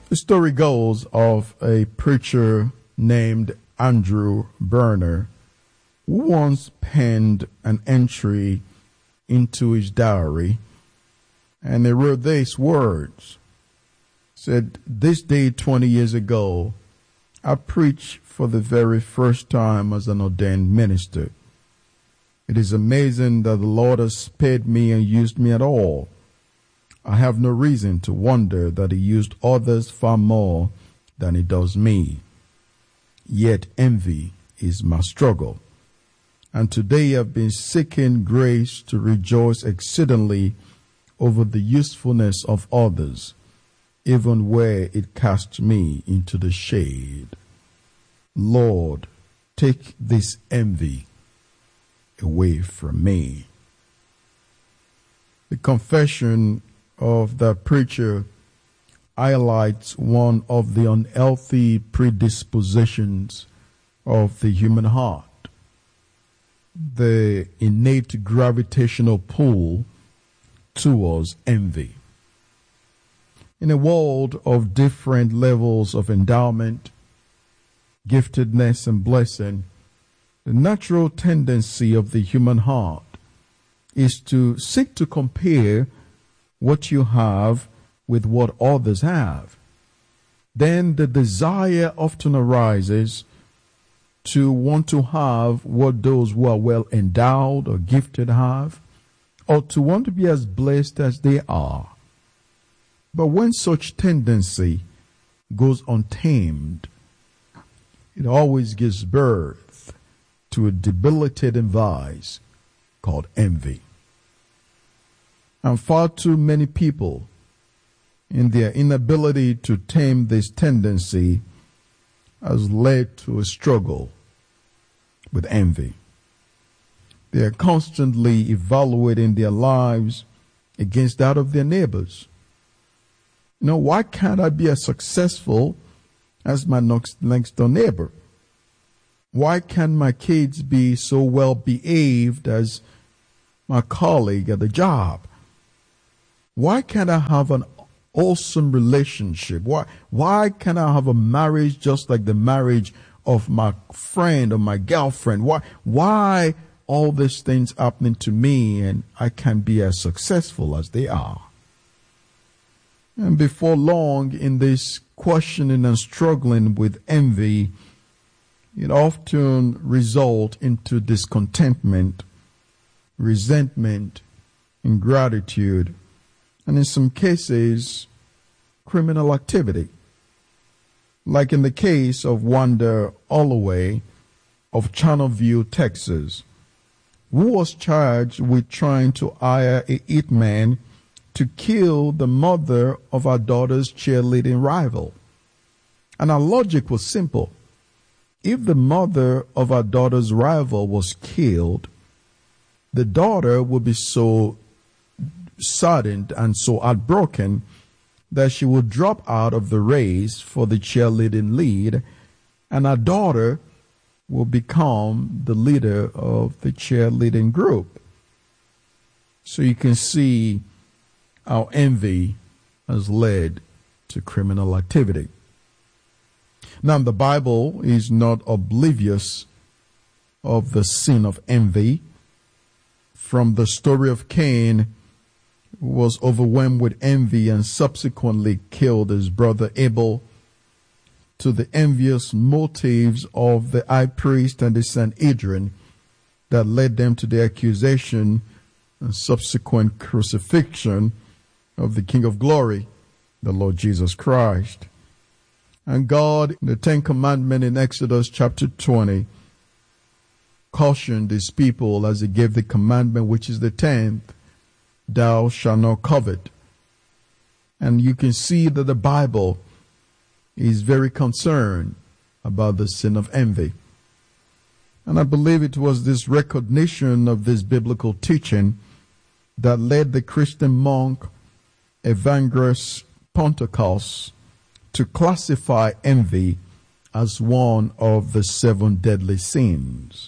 The story goes of a preacher named Andrew Berner who once penned an entry into his diary, and he wrote these words. Said, "This day 20 years ago, I preached for the very first time as an ordained minister. It is amazing that the Lord has spared me and used me at all. I have no reason to wonder that he used others far more than he does me. Yet envy is my struggle. And today I've been seeking grace to rejoice exceedingly over the usefulness of others, even where it casts me into the shade. Lord, take this envy away from me." The confession of the preacher highlights one of the unhealthy predispositions of the human heart, the innate gravitational pull towards envy. In a world of different levels of endowment, giftedness, and blessing, the natural tendency of the human heart is to seek to compare what you have with what others have. Then the desire often arises to want to have what those who are well endowed or gifted have, or to want to be as blessed as they are. But when such tendency goes untamed, it always gives birth to a debilitating vice called envy. And far too many people, in their inability to tame this tendency, has led to a struggle with envy. They are constantly evaluating their lives against that of their neighbors. Why can't I be as successful as my next door neighbor? Why can't my kids be so well behaved as my colleague at the job? Why can't I have an awesome relationship? Why can't I have a marriage just like the marriage of my friend or my girlfriend? Why all these things happening to me and I can't be as successful as they are? And before long, in this questioning and struggling with envy, it often results into discontentment, resentment, ingratitude, and in some cases, criminal activity. Like in the case of Wanda Holloway of Channelview, Texas, who was charged with trying to hire a hitman to kill the mother of our daughter's cheerleading rival. And our logic was simple. If the mother of our daughter's rival was killed, the daughter would be so saddened and so heartbroken that she would drop out of the race for the cheerleading lead, and our daughter will become the leader of the cheerleading group. So you can see how envy has led to criminal activity. Now, the Bible is not oblivious of the sin of envy. From the story of Cain, who was overwhelmed with envy and subsequently killed his brother Abel, to the envious motives of the high priest and the Sanhedrin that led them to the accusation and subsequent crucifixion of the King of Glory, the Lord Jesus Christ. And God, in the 10 Commandments in Exodus chapter 20, cautioned his people as he gave the commandment, which is the 10th, "Thou shalt not covet." And you can see that the Bible is very concerned about the sin of envy. And I believe it was this recognition of this biblical teaching that led the Christian monk Evagrius Ponticus to classify envy as one of the 7 deadly sins.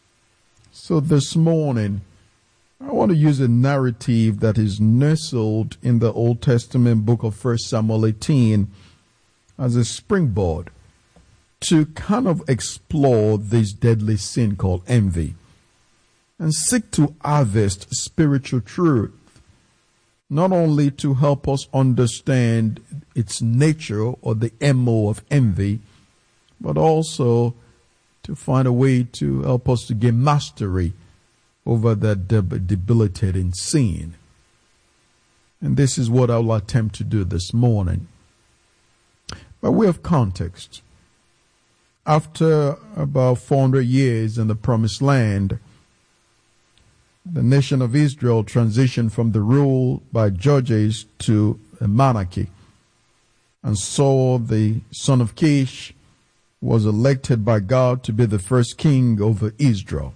So this morning, I want to use a narrative that is nestled in the Old Testament book of 1 Samuel 18 as a springboard to kind of explore this deadly sin called envy and seek to harvest spiritual truth, not only to help us understand its nature or the MO of envy, but also to find a way to help us to gain mastery over that debilitating sin. And this is what I will attempt to do this morning. By way of context, after about 400 years in the Promised Land, the nation of Israel transitioned from the rule by judges to a monarchy. And Saul, the son of Kish, was elected by God to be the first king over Israel.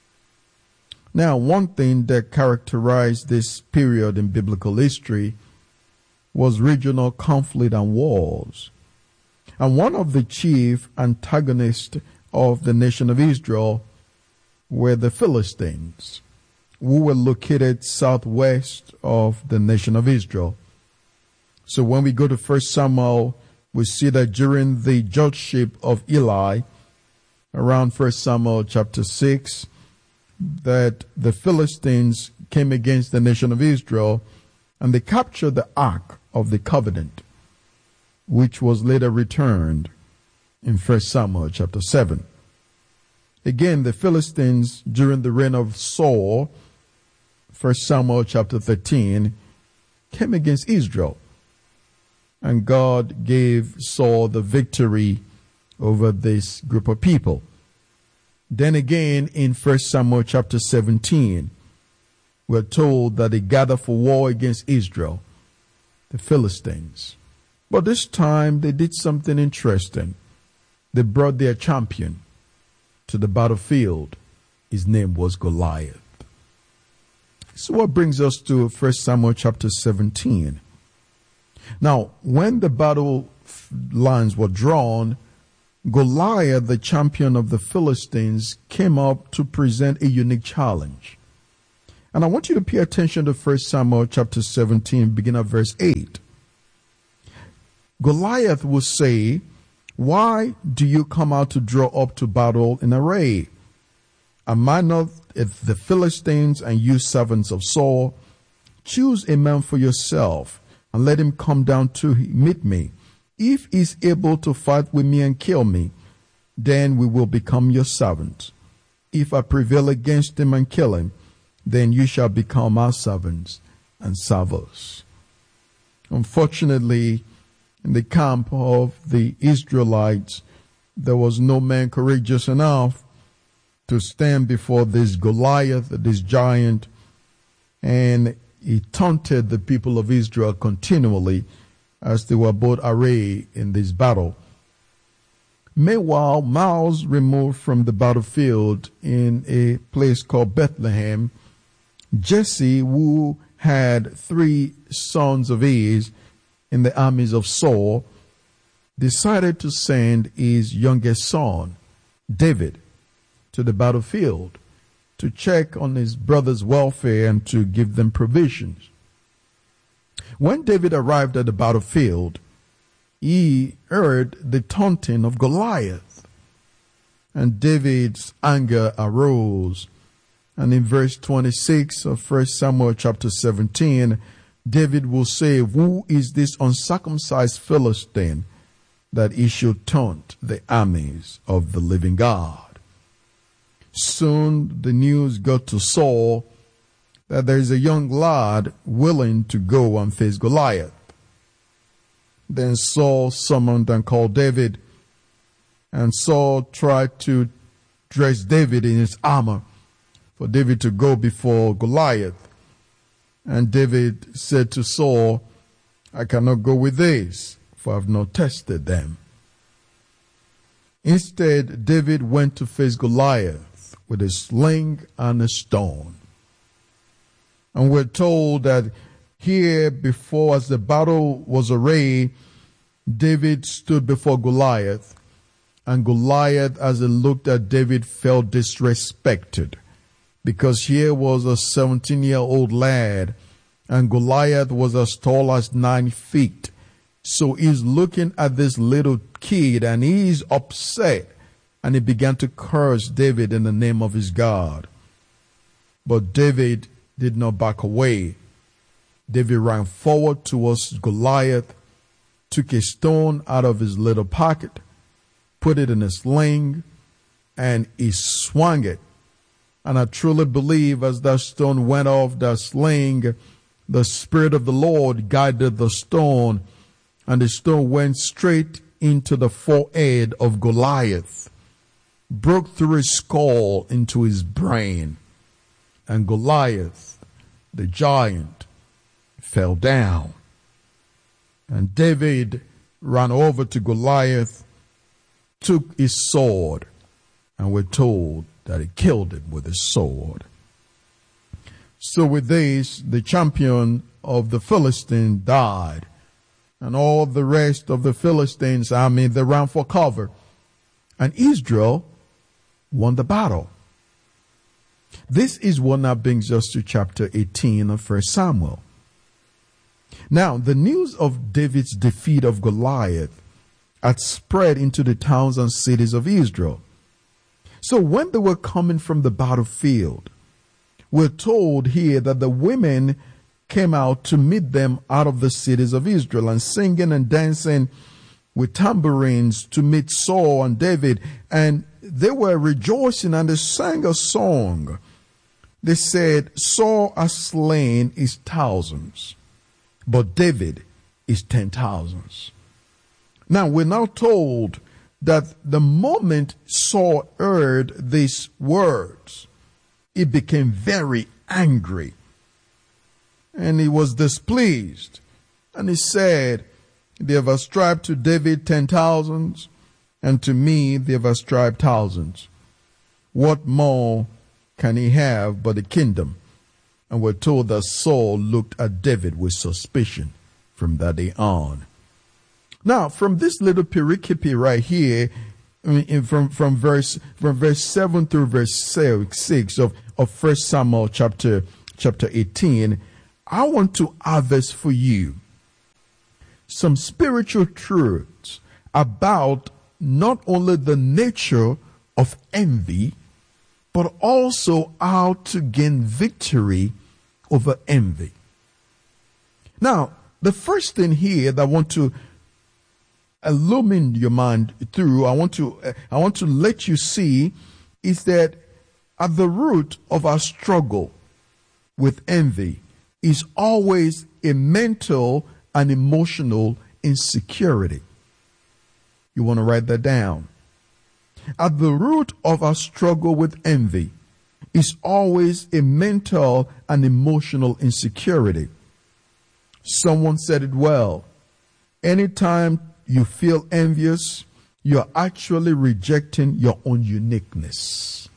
Now, one thing that characterized this period in biblical history was regional conflict and wars. And one of the chief antagonists of the nation of Israel were the Philistines, who were located southwest of the nation of Israel. So when we go to 1 Samuel, we see that during the judgeship of Eli, around 1 Samuel chapter 6, that the Philistines came against the nation of Israel and they captured the Ark of the Covenant, which was later returned in 1 Samuel chapter 7. Again, the Philistines during the reign of Saul, 1 Samuel chapter 13, came against Israel. And God gave Saul the victory over this group of people. Then again in 1 Samuel chapter 17, we're told that they gathered for war against Israel, the Philistines. But this time they did something interesting. They brought their champion to the battlefield. His name was Goliath. So what brings us to 1 Samuel chapter 17. Now, when the battle lines were drawn, Goliath, the champion of the Philistines, came up to present a unique challenge. And I want you to pay attention to 1 Samuel chapter 17, beginning at verse 8. Goliath will say, "Why do you come out to draw up to battle in array? Am I not the Philistines and you servants of Saul? Choose a man for yourself and let him come down to meet me. If he is able to fight with me and kill me, then we will become your servants. If I prevail against him and kill him, then you shall become our servants and serve us." Unfortunately, in the camp of the Israelites, there was no man courageous enough to stand before this Goliath, this giant, and he taunted the people of Israel continually as they were both arrayed in this battle. Meanwhile, miles removed from the battlefield in a place called Bethlehem, Jesse, who had 3 sons of his in the armies of Saul, decided to send his youngest son, David, to the battlefield to check on his brother's welfare and to give them provisions. When David arrived at the battlefield, he heard the taunting of Goliath, and David's anger arose. And in verse 26 of 1 Samuel chapter 17, David will say, "Who is this uncircumcised Philistine that he should taunt the armies of the living God?" Soon the news got to Saul that there is a young lad willing to go and face Goliath. Then Saul summoned and called David, and Saul tried to dress David in his armor for David to go before Goliath. And David said to Saul, "I cannot go with this, for I have not tested them." Instead, David went to face Goliath with a sling and a stone. And we're told that here before, as the battle was arrayed, David stood before Goliath, and Goliath, as he looked at David, felt disrespected, because here was a 17-year-old lad, and Goliath was as tall as 9 feet, So he's looking at this little kid and he's upset. And he began to curse David in the name of his God. But David did not back away. David ran forward towards Goliath, took a stone out of his little pocket, put it in a sling, and he swung it. And I truly believe as that stone went off that sling, the Spirit of the Lord guided the stone, and the stone went straight into the forehead of Goliath, broke through his skull into his brain, and Goliath, the giant, fell down. And David ran over to Goliath, took his sword, and we're told that he killed him with his sword. So with this, the champion of the Philistine died, and all the rest of the Philistines, they ran for cover, and Israel won the battle. This is what now brings us to chapter 18 of 1 Samuel. Now, the news of David's defeat of Goliath had spread into the towns and cities of Israel. So when they were coming from the battlefield, we're told here that the women came out to meet them out of the cities of Israel, and singing and dancing with tambourines to meet Saul and David. And they were rejoicing, and they sang a song. They said, Saul has slain his thousands, but David is 10,000s. Now, we're now told that the moment Saul heard these words, he became very angry, and he was displeased. And he said, they have ascribed to David 10,000s, and to me they have ascribed thousands. What more can he have but the kingdom? And we're told that Saul looked at David with suspicion from that day on. Now, from this little pericope right here, from verse 7 through verse 6 of 1 Samuel chapter 18, I want to harvest for you some spiritual truths about not only the nature of envy, but also how to gain victory over envy. Now, the first thing here that I want to illumine your mind through, I want to let you see, is that at the root of our struggle with envy is always a mental and emotional insecurity. You want to write that down. At the root of our struggle with envy is always a mental and emotional insecurity. Someone said it well. Anytime you feel envious, you're actually rejecting your own uniqueness.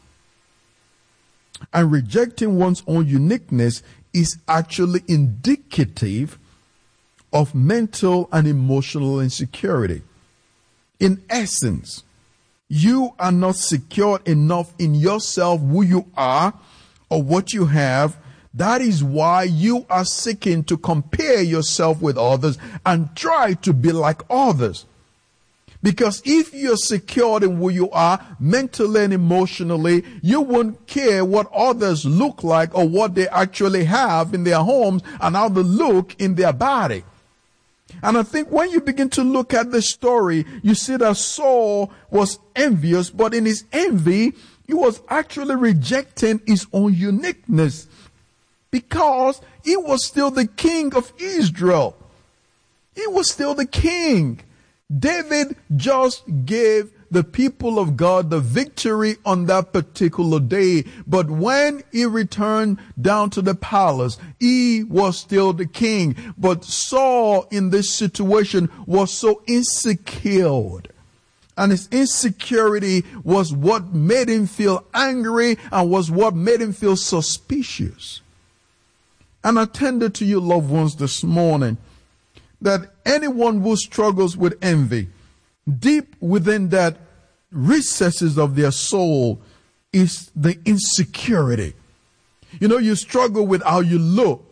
And rejecting one's own uniqueness is actually indicative of mental and emotional insecurity. In essence, you are not secure enough in yourself, who you are or what you have. That is why you are seeking to compare yourself with others and try to be like others. Because if you're secure in who you are, mentally and emotionally, you won't care what others look like or what they actually have in their homes and how they look in their body. And I think when you begin to look at the story, you see that Saul was envious, but in his envy, he was actually rejecting his own uniqueness because he was still the king of Israel. He was still the king. David just gave the people of God the victory on that particular day. But when he returned down to the palace, he was still the king. But Saul in this situation was so insecure. And his insecurity was what made him feel angry and was what made him feel suspicious. And I tender to you, loved ones, this morning, that anyone who struggles with envy, deep within that recesses of their soul is the insecurity. You know, you struggle with how you look.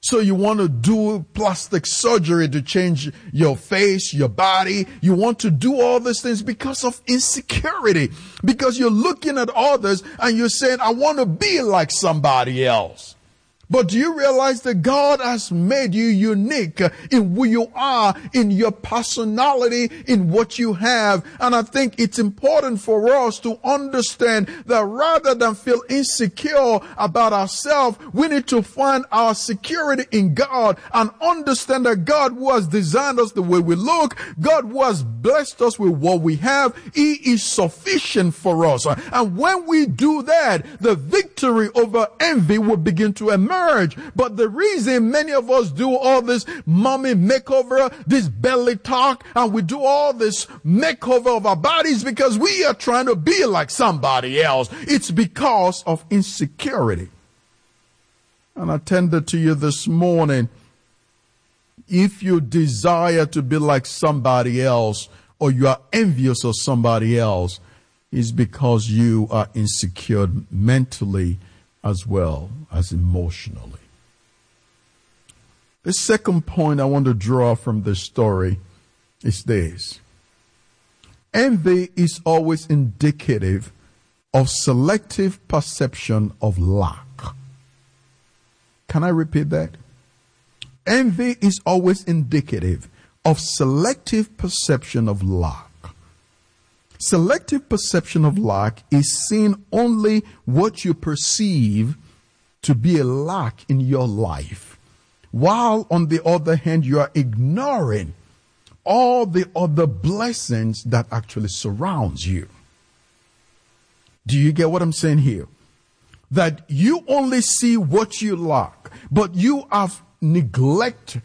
So you want to do plastic surgery to change your face, your body. You want to do all these things because of insecurity. Because you're looking at others and you're saying, I want to be like somebody else. But do you realize that God has made you unique in who you are, in your personality, in what you have? And I think it's important for us to understand that rather than feel insecure about ourselves, we need to find our security in God and understand that God who has designed us the way we look, God who has blessed us with what we have, He is sufficient for us. And when we do that, the victory over envy will begin to emerge. But the reason many of us do all this mommy makeover, this belly talk, and we do all this makeover of our bodies because we are trying to be like somebody else. It's because of insecurity. And I tended to you this morning, if you desire to be like somebody else or you are envious of somebody else, it's because you are insecure mentally as well as emotionally. The second point I want to draw from this story is this. Envy is always indicative of selective perception of lack. Can I repeat that? Envy is always indicative of selective perception of lack. Selective perception of lack is seeing only what you perceive to be a lack in your life, while on the other hand, you are ignoring all the other blessings that actually surrounds you. Do you get what I'm saying here? That you only see what you lack, but you have neglected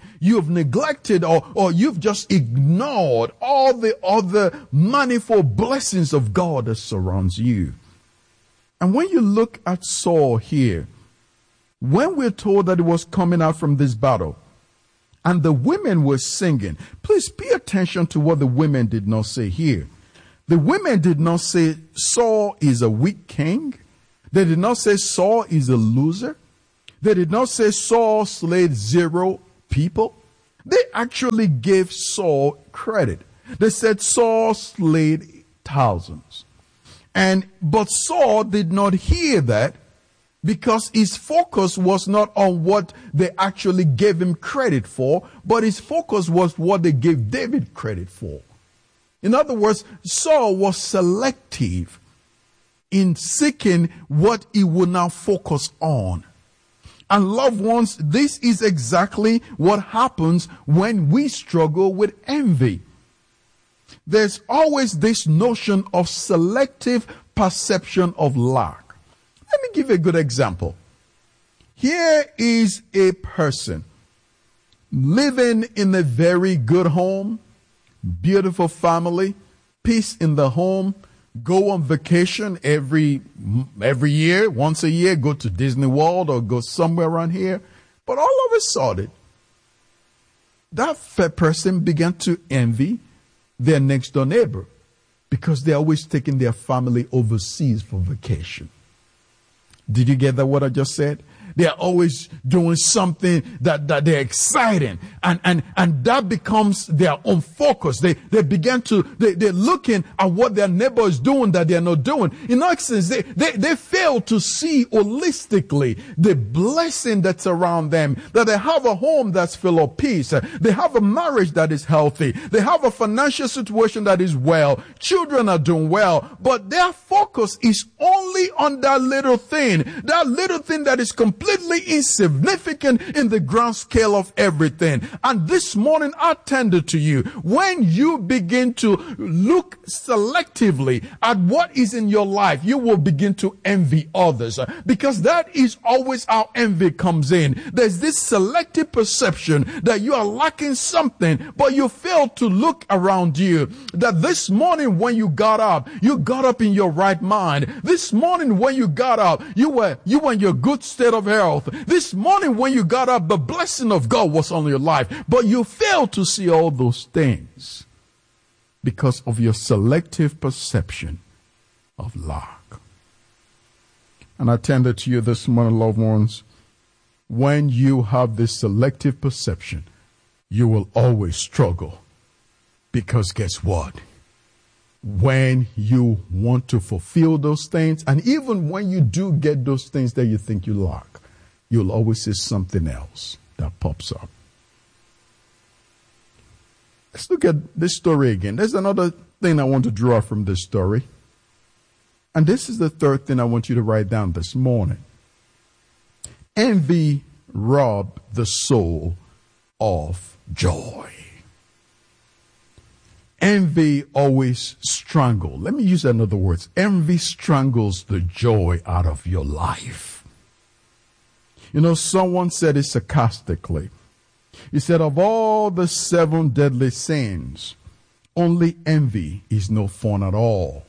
or you've just ignored all the other manifold blessings of God that surrounds you. And when you look at Saul here, when we're told that he was coming out from this battle and the women were singing, please pay attention to what the women did not say here. The women did not say Saul is a weak king. They did not say Saul is a loser. They did not say Saul slayed 0 people. They actually gave Saul credit. They said Saul slayed thousands. But Saul did not hear that because his focus was not on what they actually gave him credit for, but his focus was what they gave David credit for. In other words, Saul was selective in seeking what he would now focus on. And loved ones, this is exactly what happens when we struggle with envy. There's always this notion of selective perception of lack. Let me give you a good example. Here is a person living in a very good home, beautiful family, peace in the home, go on vacation every year, once a year, go to Disney World or go somewhere around here. But all of a sudden, that person began to envy their next door neighbor because they're always taking their family overseas for vacation. Did you get that, what I just said? They're always doing something that they're exciting. And that becomes their own focus. They're looking at what their neighbor is doing that they're not doing. In essence, they fail to see holistically the blessing that's around them. That they have a home that's full of peace. They have a marriage that is healthy. They have a financial situation that is well. Children are doing well. But their focus is only on that little thing. That little thing that is completely insignificant in the grand scale of everything. And this morning I tender to you, when you begin to look selectively at what is in your life, you will begin to envy others, because that is always how envy comes in. There's this selective perception that you are lacking something, but you fail to look around you. That this morning when you got up in your right mind. This morning when you got up, you were in your good state of health. This morning when you got up, the blessing of God was on your life, but you failed to see all those things because of your selective perception of lack. And I tender to you this morning, loved ones, when you have this selective perception, you will always struggle. Because guess what? When you want to fulfill those things, and even when you do get those things that you think you lack, you'll always see something else that pops up. Let's look at this story again. There's another thing I want to draw from this story. And this is the third thing I want you to write down this morning. Envy robbed the soul of joy. Envy always strangles. Let me use another word. Envy strangles the joy out of your life. You know, someone said it sarcastically. He said, of all the 7 deadly sins, only envy is no fun at all.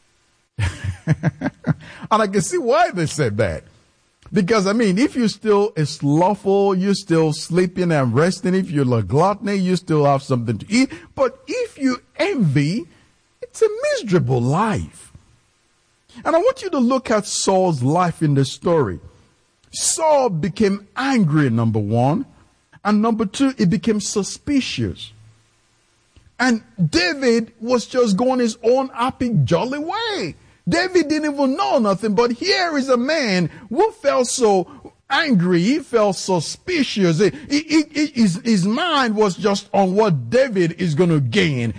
And I can see why they said that. Because, I mean, if you're still slothful, you're still sleeping and resting. If you're a gluttony, you still have something to eat. But if you envy, it's a miserable life. And I want you to look at Saul's life in this story. Saul became angry, number one. And number two, he became suspicious. And David was just going his own happy, jolly way. David didn't even know nothing, but here is a man who felt so angry. He felt suspicious. His mind was just on what David is going to gain.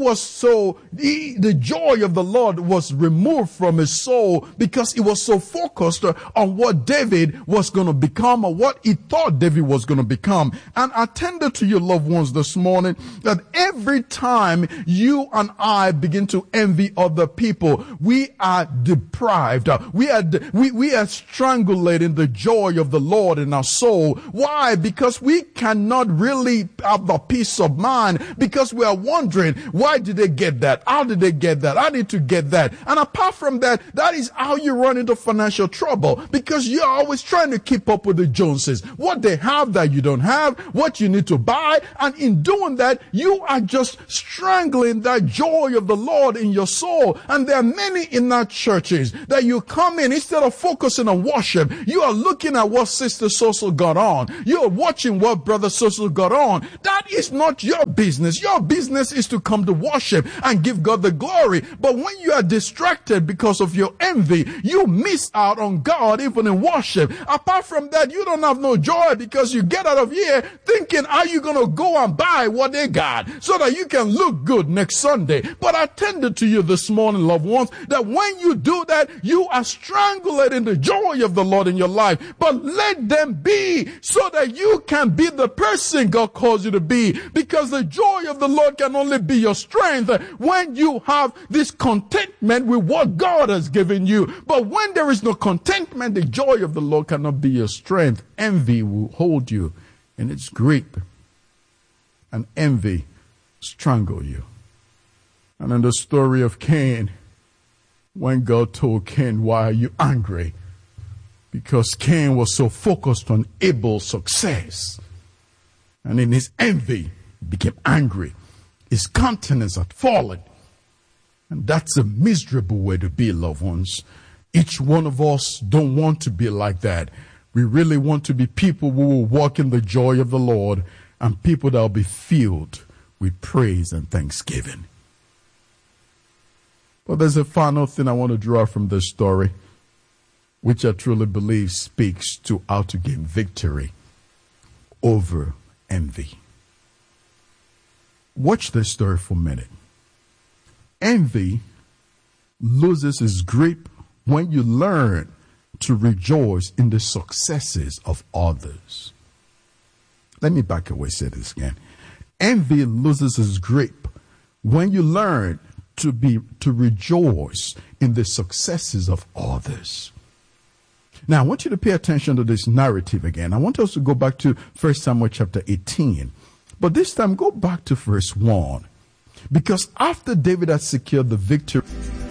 The joy of the Lord was removed from his soul because he was so focused on what David was going to become or what he thought David was going to become. And I tender to your loved ones this morning that every time you and I begin to envy other people, we are deprived. We are strangulating the joy of the Lord in our soul. Why? Because we cannot really have the peace of mind because we are wondering, why did they get that? How did they get that? I need to get that. And apart from that, that is how you run into financial trouble because you're always trying to keep up with the Joneses. What they have that you don't have, what you need to buy. And in doing that, you are just strangling that joy of the Lord in your soul. And there are many in our churches that you come in, instead of focusing on worship, you are looking at what Sister So-so got on. You're watching what Brother So-so got on. That is not your business. Your business is to come to worship and give God the glory. But when you are distracted because of your envy, you miss out on God even in worship. Apart from that, you don't have no joy because you get out of here thinking, are you going to go and buy what they got so that you can look good next Sunday? But I tender to you this morning, loved ones, that when you do that, you are strangulating the joy of the Lord in your life. But let them be so that you can be the person God calls you to be, because the joy of the Lord can only be your strength when you have this contentment with what God has given you. But when there is no contentment, the joy of the Lord cannot be your strength. Envy will hold you in its grip, and envy strangle you. And in the story of Cain, when God told Cain, why are you angry? Because Cain was so focused on Abel's success. And in his envy, he became angry. His countenance had fallen. And that's a miserable way to be, loved ones. Each one of us don't want to be like that. We really want to be people who will walk in the joy of the Lord and people that will be filled with praise and thanksgiving. But there's a final thing I want to draw from this story, which I truly believe speaks to how to gain victory over envy. Watch this story for a minute. Envy loses its grip when you learn to rejoice in the successes of others. Let me back away, say this again. Envy loses its grip when you learn to rejoice in the successes of others. Now, I want you to pay attention to this narrative again. I want us to go back to 1 Samuel chapter 18. But this time, go back to verse 1. Because after David had secured the victory...